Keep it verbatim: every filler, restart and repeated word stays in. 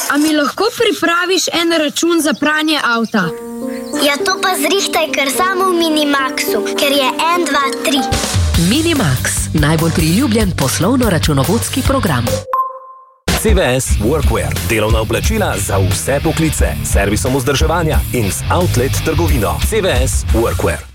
A mi lahko pripraviš en račun za pranje avta? Ja, to pa zrihtaj kar samo v Minimaxu, ker je en, dva, tri. Minimax, najbolj priljubljen poslovno-računovodski program. C V S Workwear, delovna oblačila za vse poklice, servisom vzdrževanja in z outlet trgovino. C V S Workwear.